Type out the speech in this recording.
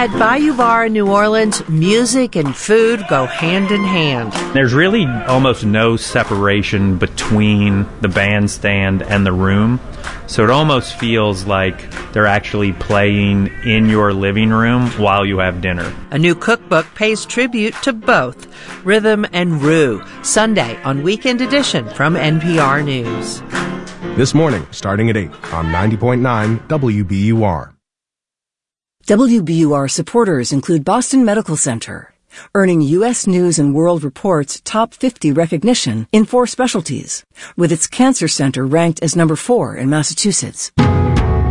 At Bayou Bar in New Orleans, music and food go hand in hand. There's really almost no separation between the bandstand and the room, so it almost feels like they're actually playing in your living room while you have dinner. A new cookbook pays tribute to both rhythm and roux. Sunday on Weekend Edition from NPR News. This morning, starting at 8 on 90.9 WBUR. WBUR supporters include Boston Medical Center, earning U.S. News and World Report's top 50 recognition in 4 specialties, with its cancer center ranked as number 4 in Massachusetts.